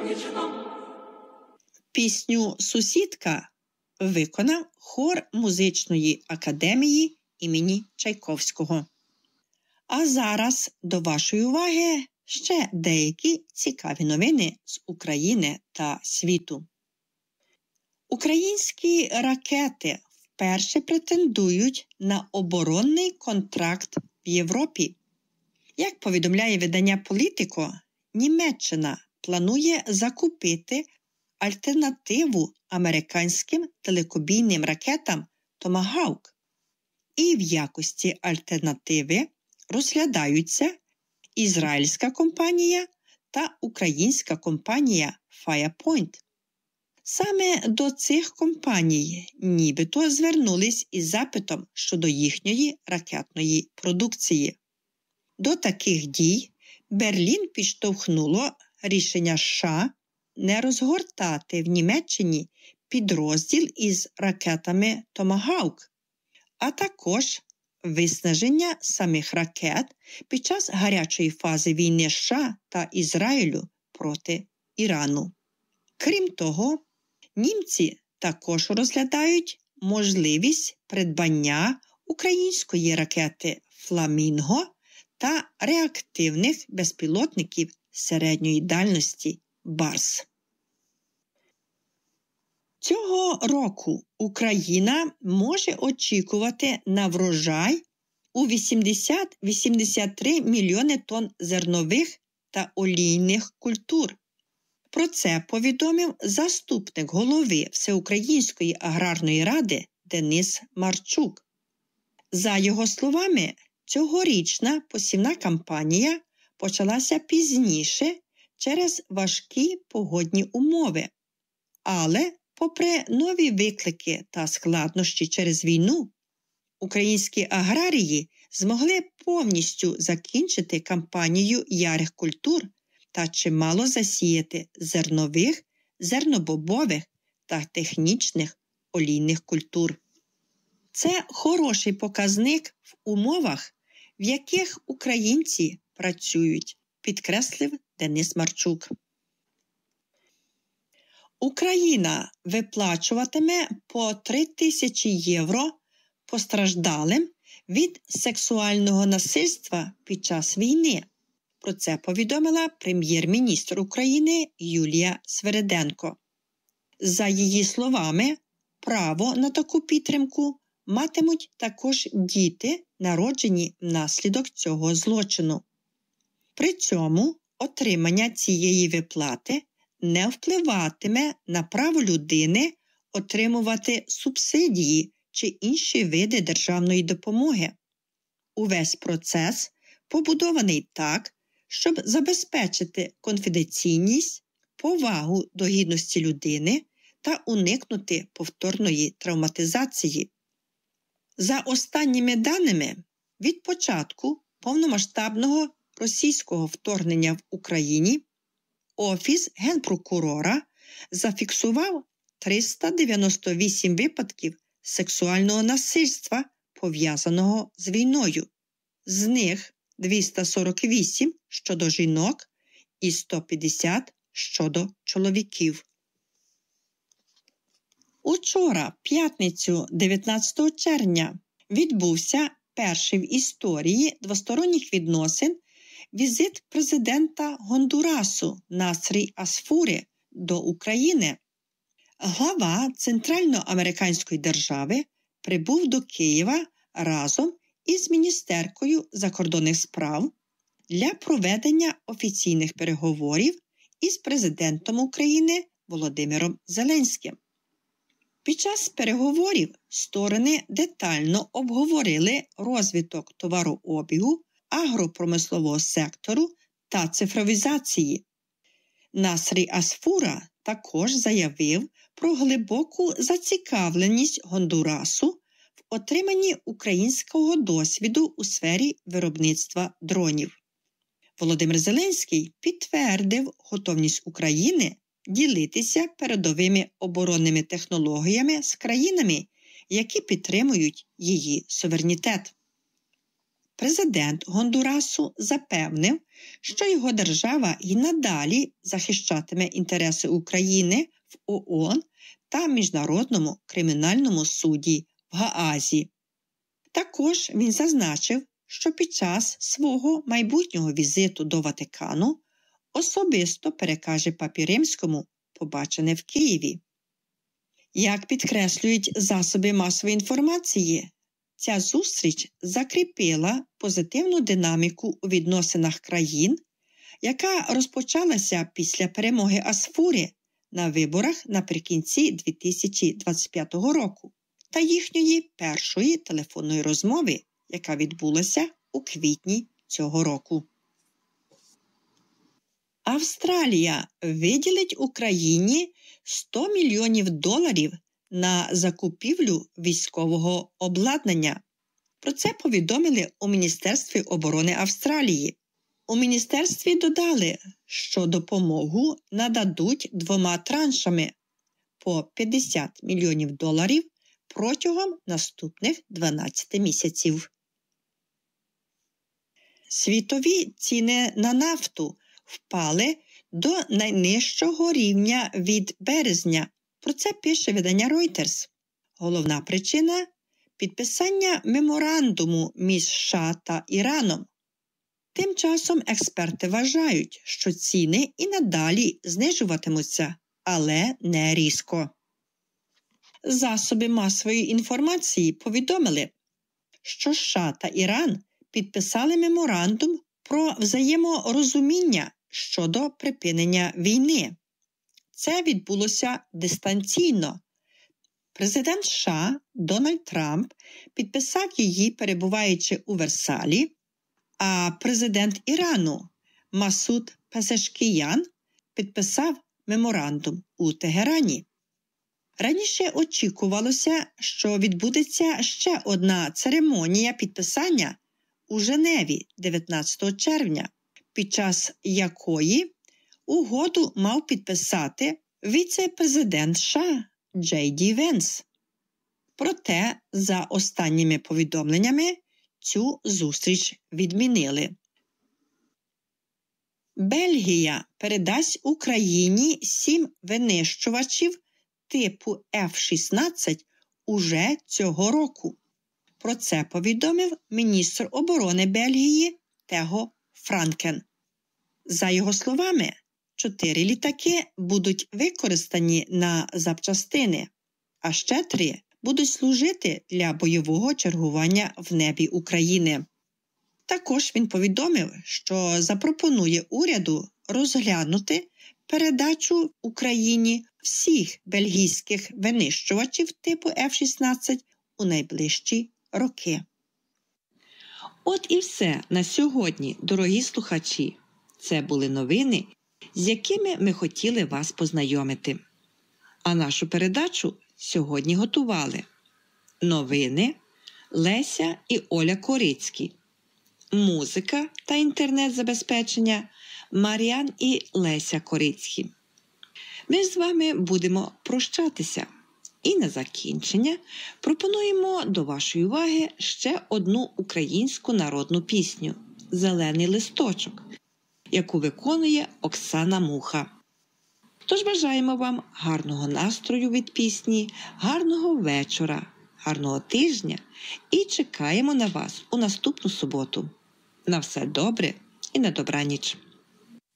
Пісню «Сусідка» виконав хор музичної академії імені Чайковського. А зараз до вашої уваги ще деякі цікаві новини з України та світу. Українські ракети вперше претендують на оборонний контракт в Європі. Як повідомляє видання «Політико», Німеччина планує закупити альтернативу американським далекобійним ракетам «Томагавк». І в якості альтернативи розглядаються ізраїльська компанія та українська компанія «Фаєрпойнт». Саме до цих компаній нібито звернулись із запитом щодо їхньої ракетної продукції. До таких дій Берлін підштовхнуло рішення США не розгортати в Німеччині підрозділ із ракетами «Томагавк», а також виснаження самих ракет під час гарячої фази війни США та Ізраїлю проти Ірану. Крім того, німці також розглядають можливість придбання української ракети «Фламінго» та реактивних безпілотників середньої дальності «Барс». Цього року Україна може очікувати на врожай у 80-83 мільйони тонн зернових та олійних культур. Про це повідомив заступник голови Всеукраїнської аграрної ради Денис Марчук. За його словами, цьогорічна посівна кампанія почалася пізніше через важкі погодні умови. Але, попри нові виклики та складнощі через війну, українські аграрії змогли повністю закінчити кампанію ярих культур та чимало засіяти зернових, зернобобових та технічних олійних культур. Це хороший показник в умовах, в яких українці працюють, підкреслив Денис Марчук. Україна виплачуватиме по 3 тисячі євро постраждалим від сексуального насильства під час війни. Про це повідомила прем'єр-міністр України Юлія Свериденко. За її словами, право на таку підтримку матимуть також діти, народжені внаслідок цього злочину. При цьому отримання цієї виплати не впливатиме на право людини отримувати субсидії чи інші види державної допомоги. Увесь процес побудований так, щоб забезпечити конфіденційність, повагу до гідності людини та уникнути повторної травматизації. За останніми даними, від початку повномасштабного російського вторгнення в Україні Офіс Генпрокурора зафіксував 398 випадків сексуального насильства, пов'язаного з війною. З них 248 щодо жінок і 150 щодо чоловіків. Учора, п'ятницю 19 червня, відбувся перший в історії двосторонніх відносин візит президента Гондурасу Насрі Асфури до України. Глава Центральноамериканської держави прибув до Києва разом із міністеркою закордонних справ для проведення офіційних переговорів із президентом України Володимиром Зеленським. Під час переговорів сторони детально обговорили розвиток товарообігу, агропромислового сектору та цифровізації. Насрі Асфура також заявив про глибоку зацікавленість Гондурасу в отриманні українського досвіду у сфері виробництва дронів. Володимир Зеленський підтвердив готовність України ділитися передовими оборонними технологіями з країнами, які підтримують її суверенітет. Президент Гондурасу запевнив, що його держава і надалі захищатиме інтереси України в ООН та Міжнародному кримінальному суді в Гаазі. Також він зазначив, що під час свого майбутнього візиту до Ватикану особисто перекаже Папі Римському побачене в Києві. Як підкреслюють засоби масової інформації, ця зустріч закріпила позитивну динаміку у відносинах країн, яка розпочалася після перемоги Асфури на виборах наприкінці 2025 року та їхньої першої телефонної розмови, яка відбулася у квітні цього року. Австралія виділить Україні $100 мільйонів на закупівлю військового обладнання. Про це повідомили у Міністерстві оборони Австралії. У міністерстві додали, що допомогу нададуть 2 траншами по $50 мільйонів протягом наступних 12 місяців. Світові ціни на нафту впали до найнижчого рівня від березня. Про це пише видання Reuters. Головна причина – підписання меморандуму між США та Іраном. Тим часом експерти вважають, що ціни і надалі знижуватимуться, але не різко. Засоби масової інформації повідомили, що США та Іран підписали меморандум про взаєморозуміння щодо припинення війни. Це відбулося дистанційно. Президент США Дональд Трамп підписав її, перебуваючи у Версалі, а президент Ірану Масуд Пезешкіян підписав меморандум у Тегерані. Раніше очікувалося, що відбудеться ще одна церемонія підписання у Женеві 19 червня, під час якої угоду мав підписати віце-президент США Джей Ді Венс. Проте, за останніми повідомленнями, цю зустріч відмінили. Бельгія передасть Україні 7 винищувачів типу F-16 уже цього року. Про це повідомив міністр оборони Бельгії Того Франкен. За його словами, 4 літаки будуть використані на запчастини, а ще 3 будуть служити для бойового чергування в небі України. Також він повідомив, що запропонує уряду розглянути передачу Україні всіх бельгійських винищувачів типу F-16 у найближчі роки. От і все на сьогодні, дорогі слухачі. Це були новини, з якими ми хотіли вас познайомити. А нашу передачу сьогодні готували новини Леся і Оля Корицькі, музика та інтернет-забезпечення Мар'ян і Леся Корицькі. Ми з вами будемо прощатися. І на закінчення пропонуємо до вашої уваги ще одну українську народну пісню «Зелений листочок», яку виконує Оксана Муха. Тож бажаємо вам гарного настрою від пісні, гарного вечора, гарного тижня і чекаємо на вас у наступну суботу. На все добре і на добраніч.